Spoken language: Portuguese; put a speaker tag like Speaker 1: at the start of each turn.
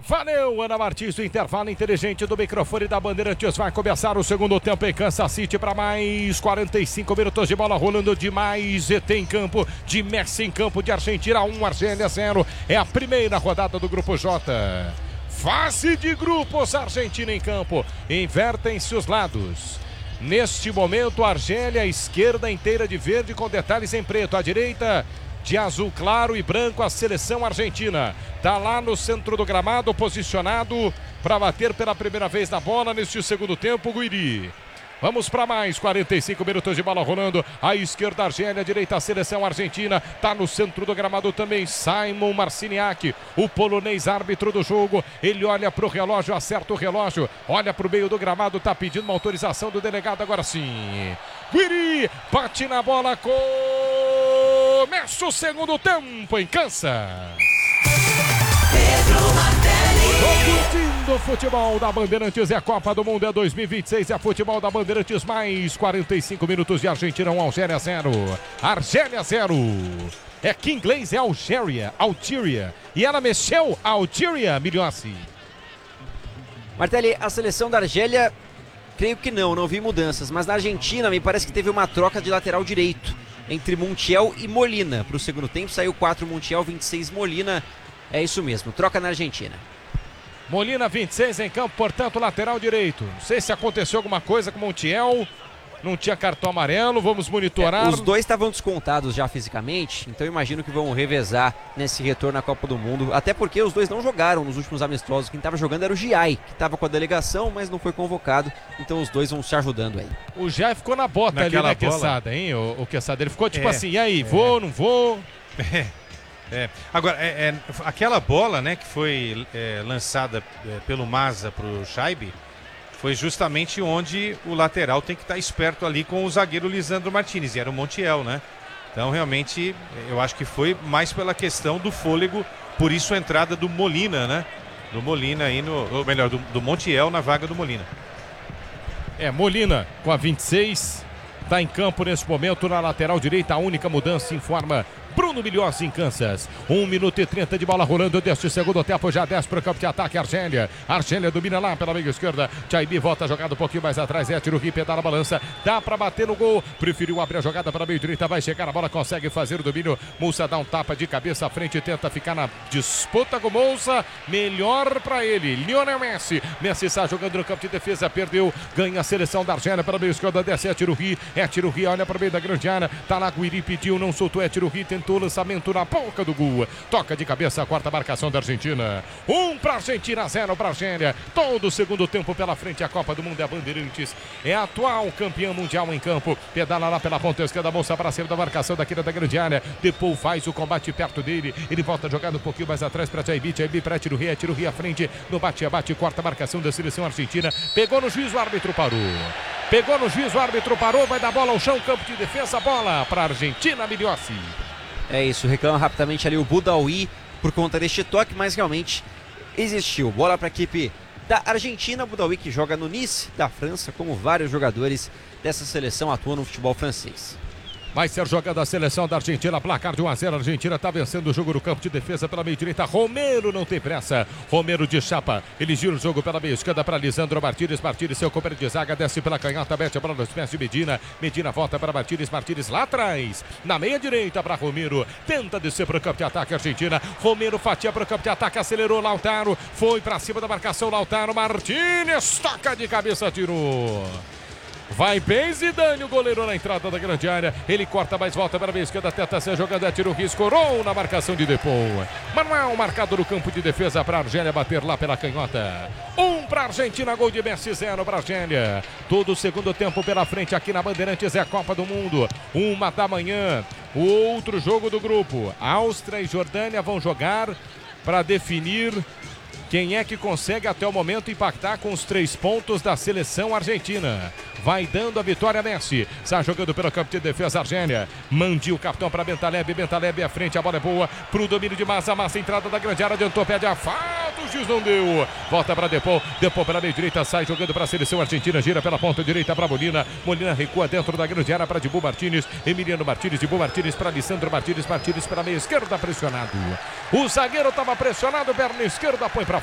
Speaker 1: Valeu, Ana Martins, o intervalo inteligente do microfone da Bandeirantes. Vai começar o segundo tempo em Kansas City para mais 45 minutos de bola rolando demais. ET em campo, de Messi em campo, de Argentina 1, Argélia 0. É a primeira rodada do Grupo J. Fase de grupos, Argentina em campo. Invertem-se os lados. Neste momento, a Argélia, a esquerda inteira de verde com detalhes em preto. A direita de azul claro e branco, a seleção argentina. Tá lá no centro do gramado, posicionado para bater pela primeira vez na bola neste segundo tempo, Guiri. Vamos para mais 45 minutos de bola rolando. À esquerda, a Argélia, à direita, a seleção argentina. Tá no centro do gramado também Simon Marciniak, o polonês árbitro do jogo. Ele olha para o relógio, acerta o relógio, olha para o meio do gramado, tá pedindo uma autorização do delegado. Agora sim, Guiri bate na bola, começa o segundo tempo em Kansas. Curtindo o futebol da Bandeirantes, é a Copa do Mundo, é 2026, é futebol da Bandeirantes, mais 45 minutos de Argentina 1, Algéria 0. Argélia 0. É que em inglês é Algéria. E ela mexeu Algéria, Miliossi.
Speaker 2: Martelli, a seleção da Argélia, creio que não vi mudanças, mas na Argentina me parece que teve uma troca de lateral direito entre Montiel e Molina. Para o segundo tempo saiu 4 Montiel, 26 Molina. É isso mesmo, troca na Argentina.
Speaker 1: Molina 26 em campo, portanto lateral direito. Não sei se aconteceu alguma coisa com Montiel, não tinha cartão amarelo, vamos monitorar.
Speaker 2: Os dois estavam descontados já fisicamente, então imagino que vão revezar nesse retorno à Copa do Mundo, até porque os dois não jogaram nos últimos amistosos. Quem estava jogando era o Giai, que estava com a delegação, mas não foi convocado, então os dois vão se ajudando aí.
Speaker 1: O Giai ficou na bota naquela ali, né, Quesada, hein? O Quesada, ele ficou tipo assim, e aí, vou, não vou?
Speaker 3: Agora, aquela bola, né, que foi lançada pelo Maza pro Scheibe, foi justamente onde o lateral tem que estar esperto ali com o zagueiro Lisandro Martinez, e era o Montiel, né? Então, realmente, eu acho que foi mais pela questão do fôlego, por isso a entrada do Molina, né? Do Molina aí, ou melhor, do Montiel na vaga do Molina.
Speaker 1: Molina com a 26, tá em campo nesse momento na lateral direita, a única mudança, informa Bruno Milhossi em Kansas. 1 minuto e 30 de bola rolando deste segundo tempo. Já 10 para o campo de ataque. Argélia domina lá pela meia esquerda. Jaibi volta jogada um pouquinho mais atrás. Tiruhi pedala a balança. Dá para bater no gol. Preferiu abrir a jogada para a meia direita. Vai chegar a bola. Consegue fazer o domínio. Moussa dá um tapa de cabeça à frente. Tenta ficar na disputa com Moussa. Melhor para ele. Lionel Messi. Messi está jogando no campo de defesa. Perdeu. Ganha a seleção da Argélia pela meia esquerda. Desce Tiruhi. Tiruhi. Olha para o meio da grande área. Tá lá. Guiri pediu. Não soltou. Tiruhi. Tentou o lançamento na boca do gol. Toca de cabeça a quarta marcação da Argentina. 1 para a Argentina, 0 para a Argélia. Todo o segundo tempo pela frente. A Copa do Mundo é a Bandeirantes. É a atual campeã mundial em campo. Pedala lá pela ponta esquerda. Bolsa para cima da marcação daquela da grande área. Depois faz o combate perto dele. Ele volta jogando um pouquinho mais atrás para Jaibi. Jaibi para Tiruhi. Tiruhi à frente. No bate-abate. Quarta marcação da seleção argentina. Pegou no juiz, o árbitro parou. Vai dar bola ao chão. Campo de defesa. Bola para a Argentina, Miliossi.
Speaker 2: É isso, reclama rapidamente ali o Budaoui por conta deste toque, mas realmente existiu. Bola para a equipe da Argentina. Budaoui que joga no Nice da França, como vários jogadores dessa seleção atuam no futebol francês.
Speaker 1: Vai ser jogada a seleção da Argentina, placar de 1-0, a Argentina está vencendo o jogo no campo de defesa pela meia direita. Romero não tem pressa, Romero de chapa, ele gira o jogo pela meia esquerda para Lisandro Martínez, seu companheiro de zaga, desce pela canhota, mete a bola nos pés de Medina volta para Martínez lá atrás, na meia direita para Romero, tenta descer para o campo de ataque Argentina, Romero fatia para o campo de ataque, acelerou Lautaro, foi para cima da marcação Lautaro, Martínez toca de cabeça, tirou. Vai bem Zidane, o goleiro na entrada da grande área. Ele corta, mas volta para a meia esquerda. Tenta ser jogada, tira o risco. Escorou na marcação de Depou. Manuel marcado no campo de defesa para a Argélia bater lá pela canhota. 1 para a Argentina, gol de Messi, 0 para a Argélia. Todo o segundo tempo pela frente aqui na Bandeirantes, é a Copa do Mundo. 1 da manhã. O outro jogo do grupo. Áustria e Jordânia vão jogar para definir quem é que consegue até o momento impactar com os 3 pontos da seleção argentina. Vai dando a vitória Messi. Está jogando pelo campo de defesa Argélia. Mandil o capitão para Bentaleb à frente. A bola é boa para o domínio de Massa. Entrada da grande área. Adiantou, pede a falta. O juiz não deu. Volta para Depou pela meia direita. Sai jogando para a seleção argentina. Gira pela ponta direita para Molina. Molina recua dentro da grande área para Dibu Martínez. Emiliano Martínez. Dibu Martínez para Lisandro Martínez. Martínez para a meia esquerda pressionado. O zagueiro estava pressionado. Perna esquerda põe para